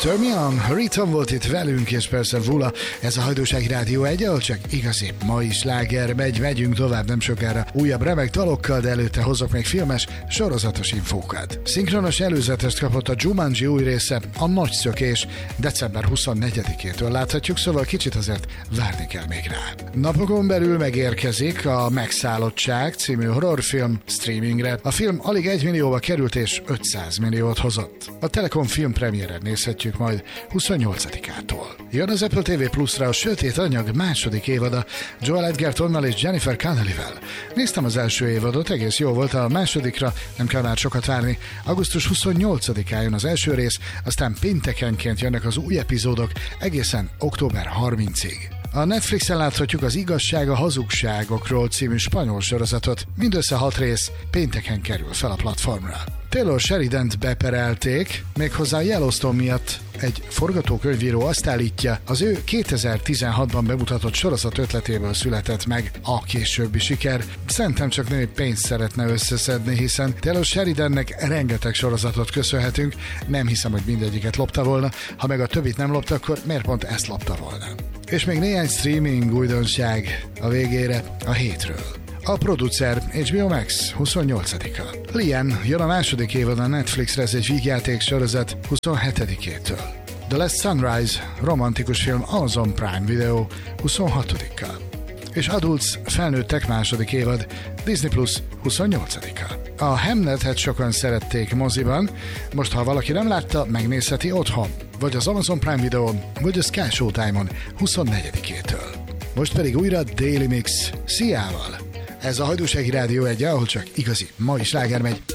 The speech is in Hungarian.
Turn Me On, Riton volt itt velünk, és persze Vula, ez a Hajdúsági Rádió 1, ahol csak igazi mai sláger megyünk tovább nem sokára újabb remek dalokkal, de előtte hozok még filmes, sorozatos infókat. Szinkronos előzetest kapott a Jumanji új része, a Nagy Szökés, december 24-től láthatjuk, szóval kicsit azért várni kell még rá. Napokon belül megérkezik a Megszállottság című horrorfilm streamingre. A film alig 1 millióba került és 500 milliót hozott. A Telekom film premiéren nézhetjük majd 28-ától. Jön az Apple TV Plus-ra a Sötét Anyag második évada Joel Edgertonnal és Jennifer Connellyvel. Néztem az első évadot, egész jó volt, a másodikra nem kell már sokat várni. Augusztus 28-án jön az első rész, aztán péntekenként jönnek az új epizódok egészen október 30-ig. A Netflixen láthatjuk az Igazság a hazugságokról című spanyol sorozatot. Mindössze 6 rész pénteken kerül fel a platformra. Taylor Sheridant beperelték, méghozzá a Yellowstone miatt. Egy forgatókönyvíró azt állítja, az ő 2016-ban bemutatott sorozat ötletéből született meg a későbbi siker. Szerintem csak némi pénzt szeretne összeszedni, hiszen Taylor Sheridannek rengeteg sorozatot köszönhetünk, nem hiszem, hogy mindegyiket lopta volna, ha meg a többit nem lopta, akkor miért pont ezt lopta volna? És még néhány streaming újdonság a végére a hétről. A producer HBO Max 28-a. Lien jön a második évad a Netflixre, ez egy vígjáték sorozat 27-től. The Last Sunrise romantikus film Amazon Prime Video 26-kal. És Adults felnőttek második évad Disney Plus 28-a. A Hamletet sokan szerették moziban, most ha valaki nem látta, megnézheti otthon, vagy az Amazon Prime Videón, vagy a Sky Showtime-on 24-től. Most pedig újra Daily Mix Sziával. Ez a Hajdúsági Rádió 1, ahol csak igazi mai sláger megy.